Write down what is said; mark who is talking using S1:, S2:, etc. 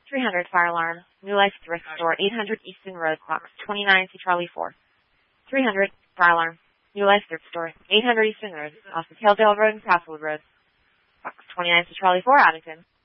S1: 300 fire alarm. New Life Thrift Store, 800 Easton Road, Box 29 to Charlie 4. 300 fire alarm. New Life Thrift Store, 800 Easton Road, off of Taildale Road and Southwood Road, Box 29 to Charlie 4, Addington.